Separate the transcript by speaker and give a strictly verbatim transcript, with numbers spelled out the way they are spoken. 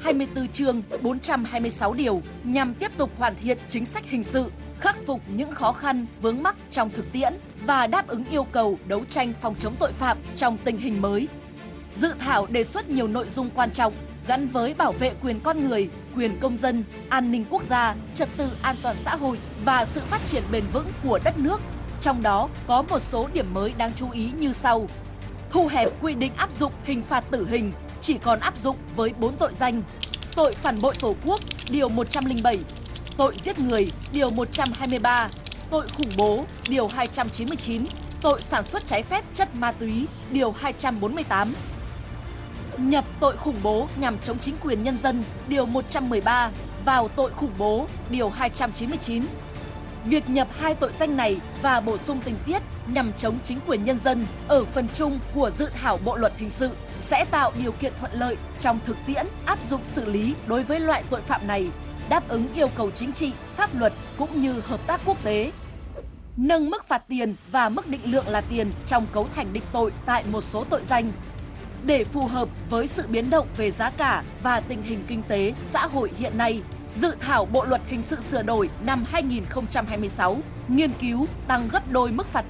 Speaker 1: hai mươi tư chương, bốn trăm hai mươi sáu điều nhằm tiếp tục hoàn thiện chính sách hình sự, khắc phục những khó khăn, vướng mắc trong thực tiễn và đáp ứng yêu cầu đấu tranh phòng chống tội phạm trong tình hình mới. Dự thảo đề xuất nhiều nội dung quan trọng gắn với bảo vệ quyền con người, quyền công dân, an ninh quốc gia, trật tự an toàn xã hội và sự phát triển bền vững của đất nước. Trong đó có một số điểm mới đáng chú ý như sau. Thu hẹp quy định áp dụng hình phạt tử hình, chỉ còn áp dụng với bốn tội danh: tội phản bội Tổ quốc, điều một trăm lẻ bảy, tội giết người, điều một trăm hai mươi ba, tội khủng bố, điều hai trăm chín mươi chín, tội sản xuất trái phép chất ma túy, điều hai trăm bốn mươi tám. Nhập tội khủng bố nhằm chống chính quyền nhân dân, điều một trăm mười ba, vào tội khủng bố, điều hai trăm chín mươi chín. Việc nhập hai tội danh này và bổ sung tình tiết nhằm chống chính quyền nhân dân ở phần chung của dự thảo Bộ luật hình sự sẽ tạo điều kiện thuận lợi trong thực tiễn áp dụng xử lý đối với loại tội phạm này, đáp ứng yêu cầu chính trị, pháp luật cũng như hợp tác quốc tế. Nâng mức phạt tiền và mức định lượng là tiền trong cấu thành định tội tại một số tội danh để phù hợp với sự biến động về giá cả và tình hình kinh tế, xã hội hiện nay. Dự thảo Bộ luật hình sự sửa đổi năm hai nghìn không trăm hai mươi sáu nghiên cứu tăng gấp đôi mức phạt